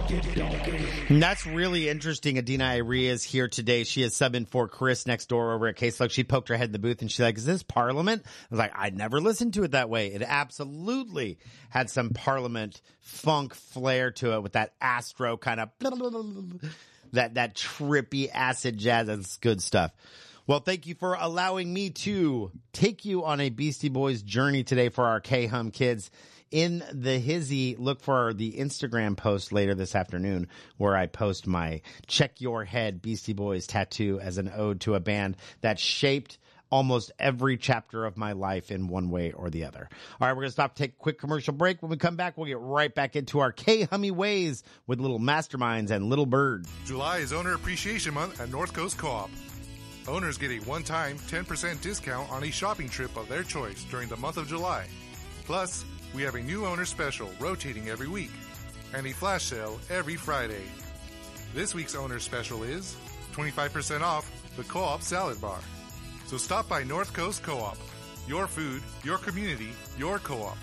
And that's really interesting. Adina Iria is here today. She is subbing for Chris next door over at K-Slug. She poked her head in the booth and she's like, is this Parliament? I was like, I'd never listened to it that way. It absolutely had some Parliament funk flair to it with that Astro kind of, that trippy acid jazz. That's good stuff. Well, thank you for allowing me to take you on a Beastie Boys journey today for our K-Hum kids. In the hizzy, look for the Instagram post later this afternoon where I post my Check Your Head Beastie Boys tattoo as an ode to a band that shaped almost every chapter of my life in one way or the other. All right, we're going to stop, take a quick commercial break. When we come back, we'll get right back into our K-Hummy ways with Little Masterminds and Little Bird. July is Owner Appreciation Month at North Coast Co-op. Owners get a one-time 10% discount on a shopping trip of their choice during the month of July. Plus, we have a new owner special rotating every week and a flash sale every Friday. This week's owner special is 25% off the Co-op Salad Bar. So stop by North Coast Co-op. Your food, your community, your co-op.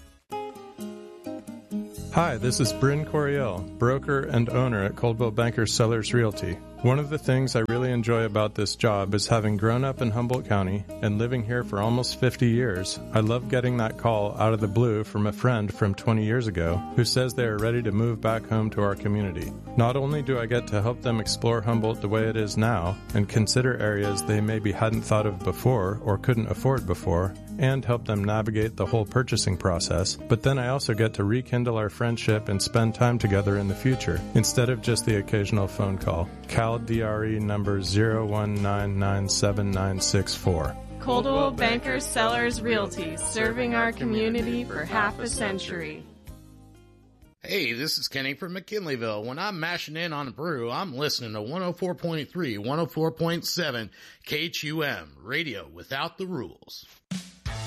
Hi, this is Bryn Coriel, broker and owner at Coldwell Banker Sellers Realty. One of the things I really enjoy about this job is having grown up in Humboldt County and living here for almost 50 years. I love getting that call out of the blue from a friend from 20 years ago who says they are ready to move back home to our community. Not only do I get to help them explore Humboldt the way it is now and consider areas they maybe hadn't thought of before or couldn't afford before, and help them navigate the whole purchasing process, but then I also get to rekindle our friendship and spend time together in the future, instead of just the occasional phone call. Cal DRE number 0199794. Coldwell Banker Sellers Realty, serving our community for half a century. Hey, this is Kenny from McKinleyville. When I'm mashing in on a brew, I'm listening to 104.3, 104.7 KHUM, radio without the rules.